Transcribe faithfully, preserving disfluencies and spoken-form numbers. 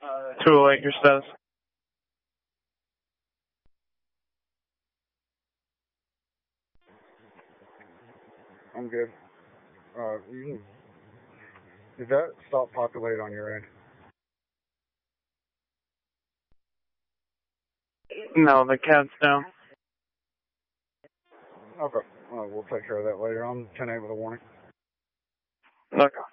Two Lake, your status. I'm good. Uh, you, did that stop populate on your end? No, the cat's down. Okay. Uh, we'll take care of that later. I'm ten eight with a warning. Okay.